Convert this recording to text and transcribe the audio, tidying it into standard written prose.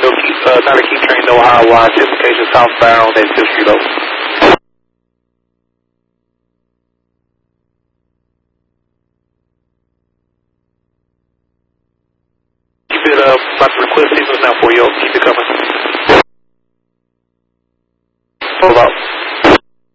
Tyler keep train, no high wide, anticipation southbound at 5th Street over. Keep it about to request signals now for you. Keep it coming. Hold up.